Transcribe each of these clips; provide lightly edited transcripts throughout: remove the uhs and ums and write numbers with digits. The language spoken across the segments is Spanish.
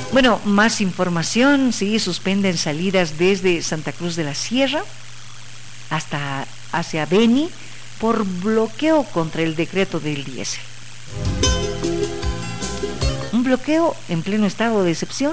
Bueno, más información, sí, suspenden salidas desde Santa Cruz de la Sierra hasta hacia Beni por bloqueo contra el decreto del diésel. Un bloqueo en pleno estado de excepción.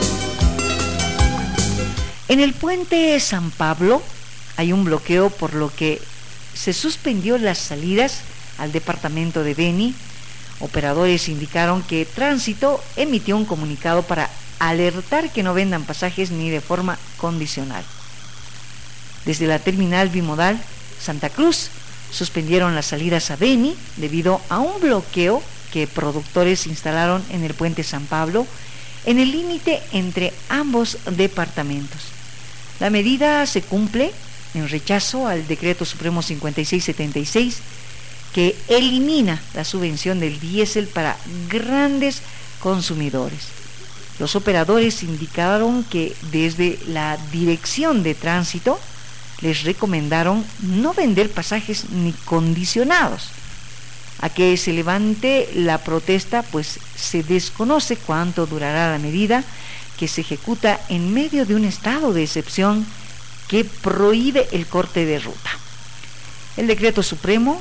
En el puente San Pablo hay un bloqueo, por lo que se suspendió las salidas al departamento de Beni. Operadores indicaron que Tránsito emitió un comunicado para alertar que no vendan pasajes ni de forma condicional. Desde la terminal bimodal Santa Cruz suspendieron las salidas a Beni debido a un bloqueo que productores instalaron en el puente San Pablo en el límite entre ambos departamentos. La medida se cumple en rechazo al Decreto Supremo 5676 que elimina la subvención del diésel para grandes consumidores. Los operadores indicaron que desde la Dirección de Tránsito les recomendaron no vender pasajes ni condicionados. A que se levante la protesta, pues se desconoce cuánto durará la medida que se ejecuta en medio de un estado de excepción que prohíbe el corte de ruta. El Decreto Supremo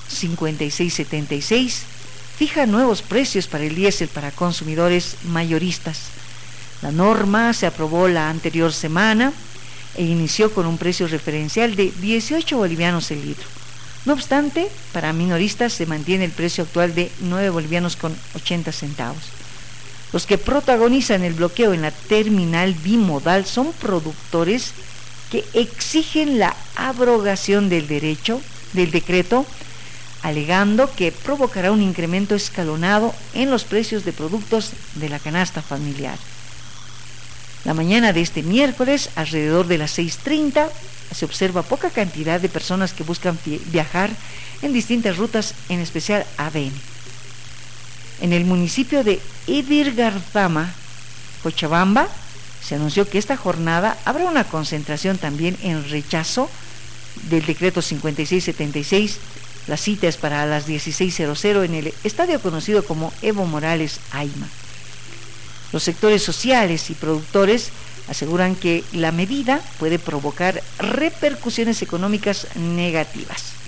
5676 fija nuevos precios para el diésel para consumidores mayoristas. La norma se aprobó la anterior semana e inició con un precio referencial de 18 bolivianos el litro. No obstante, para minoristas se mantiene el precio actual de 9 bolivianos con 80 centavos. Los que protagonizan el bloqueo en la terminal bimodal son productores que exigen la abrogación del decreto, alegando que provocará un incremento escalonado en los precios de productos de la canasta familiar. La mañana de este miércoles, alrededor de las 6:30, se observa poca cantidad de personas que buscan viajar en distintas rutas, en especial a Beni. En el municipio de Ibirgarzama, Cochabamba, se anunció que esta jornada habrá una concentración también en rechazo del decreto 5676. La cita es para las 16:00 en el estadio conocido como Evo Morales Ayma. Los sectores sociales y productores aseguran que la medida puede provocar repercusiones económicas negativas.